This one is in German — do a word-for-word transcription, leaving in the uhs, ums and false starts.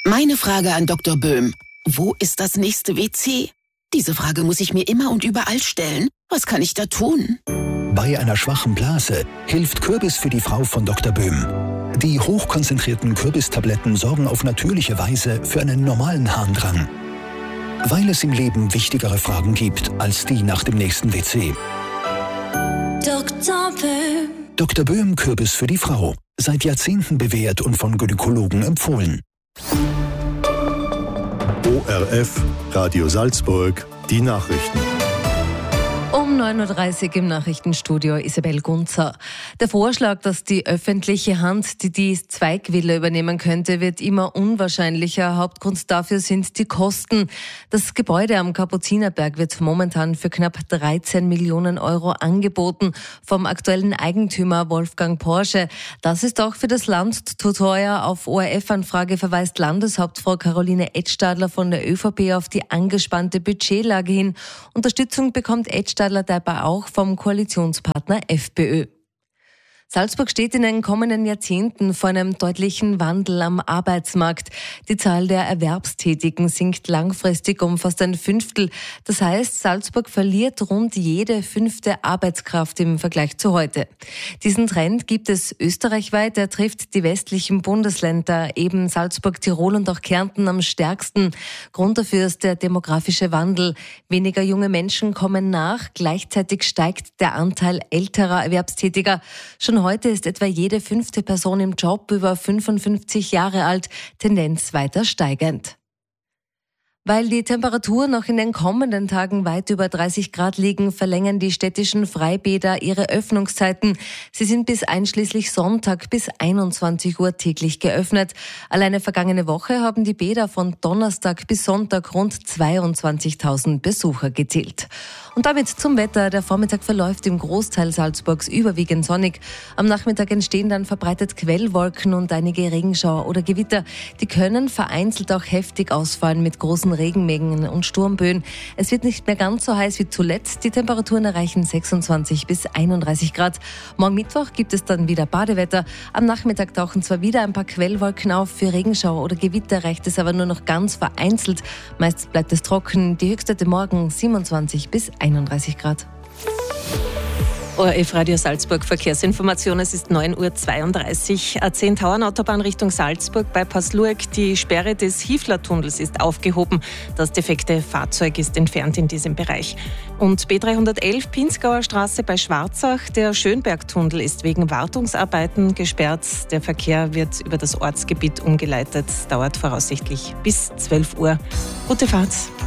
Meine Frage an Doktor Böhm. Wo ist das nächste W C? Diese Frage muss ich mir immer und überall stellen. Was kann ich da tun? Bei einer schwachen Blase hilft Kürbis für die Frau von Doktor Böhm. Die hochkonzentrierten Kürbistabletten sorgen auf natürliche Weise für einen normalen Harndrang. Weil es im Leben wichtigere Fragen gibt als die nach dem nächsten W C. Doktor Böhm. Doktor Böhm Kürbis für die Frau. Seit Jahrzehnten bewährt und von Gynäkologen empfohlen. O R F, Radio Salzburg, die Nachrichten. Um neun Uhr dreißig im Nachrichtenstudio Isabel Gunzer. Der Vorschlag, dass die öffentliche Hand die, die Zweigvilla übernehmen könnte, wird immer unwahrscheinlicher. Hauptgrund dafür sind die Kosten. Das Gebäude am Kapuzinerberg wird momentan für knapp dreizehn Millionen Euro angeboten vom aktuellen Eigentümer Wolfgang Porsche. Das ist auch für das Land zu teuer. Auf O R F-Anfrage verweist Landeshauptfrau Caroline Edstadler von der ÖVP auf die angespannte Budgetlage hin. Unterstützung bekommt Edstadler dabei auch vom Koalitionspartner FPÖ. Salzburg steht in den kommenden Jahrzehnten vor einem deutlichen Wandel am Arbeitsmarkt. Die Zahl der Erwerbstätigen sinkt langfristig um fast ein Fünftel. Das heißt, Salzburg verliert rund jede fünfte Arbeitskraft im Vergleich zu heute. Diesen Trend gibt es österreichweit. Er trifft die westlichen Bundesländer, eben Salzburg, Tirol und auch Kärnten am stärksten. Grund dafür ist der demografische Wandel. Weniger junge Menschen kommen nach. Gleichzeitig steigt der Anteil älterer Erwerbstätiger. Schon heute ist etwa jede fünfte Person im Job über fünfundfünfzig Jahre alt, Tendenz weiter steigend. Weil die Temperaturen noch in den kommenden Tagen weit über dreißig Grad liegen, verlängern die städtischen Freibäder ihre Öffnungszeiten. Sie sind bis einschließlich Sonntag bis einundzwanzig Uhr täglich geöffnet. Alleine vergangene Woche haben die Bäder von Donnerstag bis Sonntag rund zweiundzwanzigtausend Besucher gezählt. Und damit zum Wetter. Der Vormittag verläuft im Großteil Salzburgs überwiegend sonnig. Am Nachmittag entstehen dann verbreitet Quellwolken und einige Regenschauer oder Gewitter. Die können vereinzelt auch heftig ausfallen mit großen Regenmengen und Sturmböen. Es wird nicht mehr ganz so heiß wie zuletzt. Die Temperaturen erreichen sechsundzwanzig bis einunddreißig Grad. Morgen Mittwoch gibt es dann wieder Badewetter. Am Nachmittag tauchen zwar wieder ein paar Quellwolken auf. Für Regenschauer oder Gewitter reicht es aber nur noch ganz vereinzelt. Meist bleibt es trocken. Die Höchstwerte morgen siebenundzwanzig bis einunddreißig Grad. O R F Radio Salzburg Verkehrsinformation. Es ist neun Uhr zweiunddreißig. A zehn Tauernautobahn Richtung Salzburg bei Passlueck. Die Sperre des Hiefler-Tunnels ist aufgehoben. Das defekte Fahrzeug ist entfernt in diesem Bereich. Und B dreihundertelf Pinzgauer Straße bei Schwarzach. Der Schönbergtunnel ist wegen Wartungsarbeiten gesperrt. Der Verkehr wird über das Ortsgebiet umgeleitet. Dauert voraussichtlich bis zwölf Uhr. Gute Fahrt.